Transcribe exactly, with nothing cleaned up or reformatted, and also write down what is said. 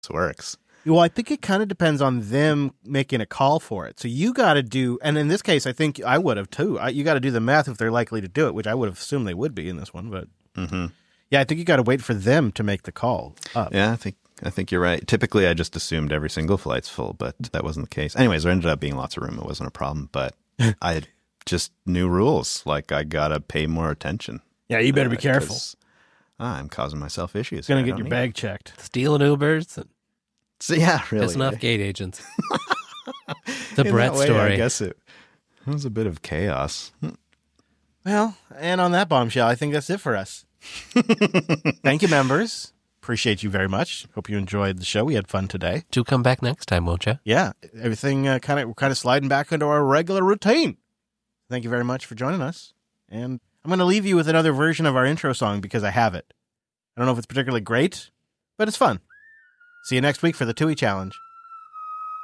works. Well, I think it kind of depends on them making a call for it. So you got to do, and in this case, I think I would have too. I, you got to do the math if they're likely to do it, which I would have assumed they would be in this one. But mm-hmm. yeah, I think you got to wait for them to make the call up. Yeah, I think I think you're right. Typically, I just assumed every single flight's full, but that wasn't the case. Anyways, there ended up being lots of room. It wasn't a problem, but I just knew rules. Like I gotta pay more attention. Yeah, you better uh, be careful. Ah, I'm causing myself issues. Going to get your bag checked. Stealing Ubers. And so, yeah, really. pissing off gate agents. The In Brett that way, story. I guess it, it was a bit of chaos. Well, and on that bombshell, I think that's it for us. Thank you, members. Appreciate you very much. Hope you enjoyed the show. We had fun today. Do come back next time, won't you? Yeah, everything uh, kind of we're kind of sliding back into our regular routine. Thank you very much for joining us. And I'm going to leave you with another version of our intro song because I have it. I don't know if it's particularly great, but it's fun. See you next week for the Tui Challenge.